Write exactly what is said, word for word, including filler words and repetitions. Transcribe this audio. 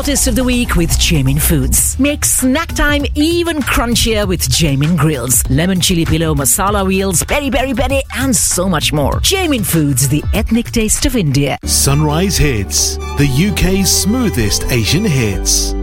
Salt Taste of the Week with Jamin Foods. Make snack time even crunchier with Jamin Grills, lemon chili pillow, masala wheels, peri peri peri, and so much more. Jamin Foods, the ethnic taste of India. Sunrise Hits, the U K's smoothest Asian hits.